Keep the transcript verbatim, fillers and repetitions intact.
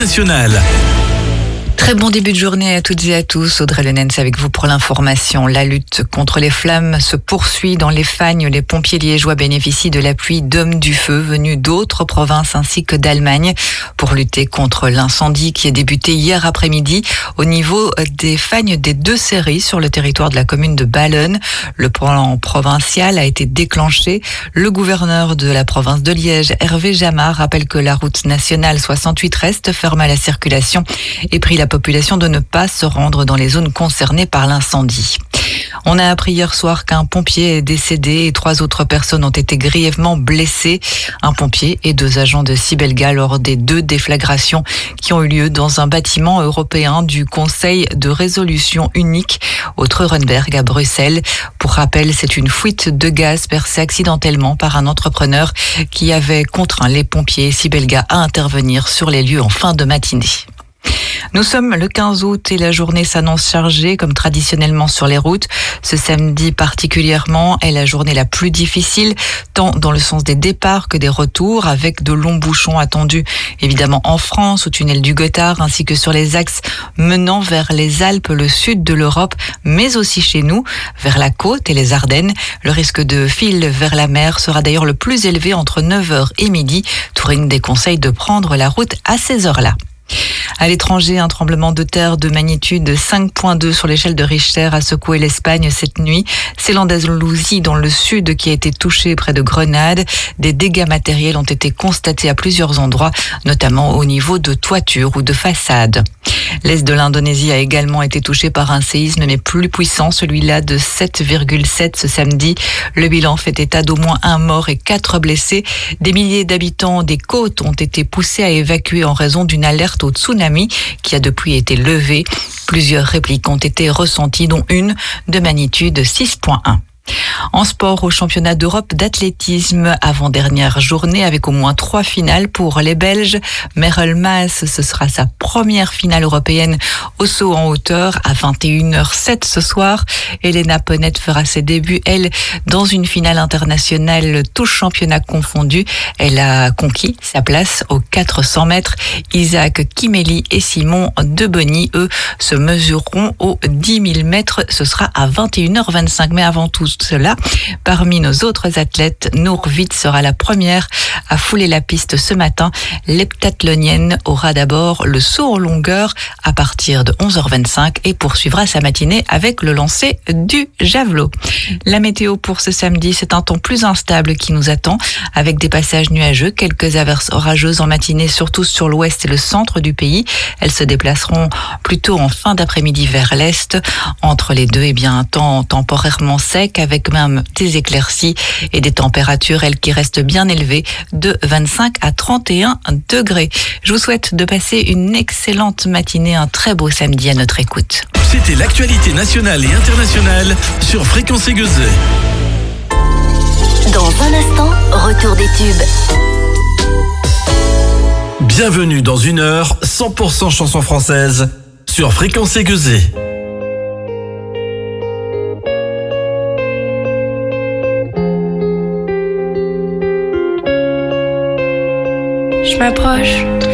National. Très bon début de journée à toutes et à tous. Audrey Lenens avec vous pour l'information. La lutte contre les flammes se poursuit dans les Fagnes. Les pompiers liégeois bénéficient de l'appui d'hommes du feu venus d'autres provinces ainsi que d'Allemagne pour lutter contre l'incendie qui a débuté hier après-midi au niveau des Fagnes des deux séries sur le territoire de la commune de Ballonne. Le plan provincial a été déclenché. Le gouverneur de la province de Liège, Hervé Jamard, rappelle que la route nationale soixante-huit reste fermée à la circulation et prie la population de ne pas se rendre dans les zones concernées par l'incendie. On a appris hier soir qu'un pompier est décédé et trois autres personnes ont été grièvement blessées. Un pompier et deux agents de Sibelga lors des deux déflagrations qui ont eu lieu dans un bâtiment européen du Conseil de résolution unique au Treurenberg à Bruxelles. Pour rappel, c'est une fuite de gaz percée accidentellement par un entrepreneur qui avait contraint les pompiers Sibelga à intervenir sur les lieux en fin de matinée. Nous sommes le quinze août et la journée s'annonce chargée comme traditionnellement sur les routes. Ce samedi particulièrement est la journée la plus difficile, tant dans le sens des départs que des retours, avec de longs bouchons attendus évidemment en France, au tunnel du Gothard, ainsi que sur les axes menant vers les Alpes, le sud de l'Europe, mais aussi chez nous, vers la côte et les Ardennes. Le risque de file vers la mer sera d'ailleurs le plus élevé entre neuf heures et midi. Touring déconseille de prendre la route à ces heures-là. À l'étranger, un tremblement de terre de magnitude cinq virgule deux sur l'échelle de Richter a secoué l'Espagne cette nuit. C'est l'Andalousie dans le sud qui a été touchée près de Grenade. Des dégâts matériels ont été constatés à plusieurs endroits, notamment au niveau de toitures ou de façades. L'est de l'Indonésie a également été touché par un séisme, mais plus puissant, celui-là de sept virgule sept ce samedi. Le bilan fait état d'au moins un mort et quatre blessés. Des milliers d'habitants des côtes ont été poussés à évacuer en raison d'une alerte au tsunami qui a depuis été levée. Plusieurs répliques ont été ressenties, dont une de magnitude six virgule un. En sport, au championnat d'Europe d'athlétisme, avant-dernière journée avec au moins trois finales pour les Belges. Merel Maas, ce sera sa première finale européenne au saut en hauteur à vingt et une heures sept ce soir. Elena Ponnet fera ses débuts, elle, dans une finale internationale, tous championnats confondus. Elle a conquis sa place aux quatre cents mètres. Isaac Kimeli et Simon Debony, eux, se mesureront aux dix mille mètres. Ce sera à vingt et une heures vingt-cinq. Mais avant tout cela, parmi nos autres athlètes, Nour Witt sera la première à fouler la piste ce matin. L'heptathlonienne aura d'abord le saut en longueur à partir de onze heures vingt-cinq et poursuivra sa matinée avec le lancer du javelot. La météo pour ce samedi, c'est un temps plus instable qui nous attend avec des passages nuageux, quelques averses orageuses en matinée, surtout sur l'ouest et le centre du pays. Elles se déplaceront plutôt en fin d'après-midi vers l'est. Entre les deux, eh bien, un temps temporairement sec avec même des éclaircies et des températures, elles, qui restent bien élevées de vingt-cinq à trente et un degrés. Je vous souhaite de passer une excellente matinée, un très beau samedi à notre écoute. C'était l'actualité nationale et internationale sur Fréquence Aiguezée. Dans un instant, retour des tubes. Bienvenue dans une heure, cent pour cent chansons françaises sur Fréquence Aiguezée. Je m'approche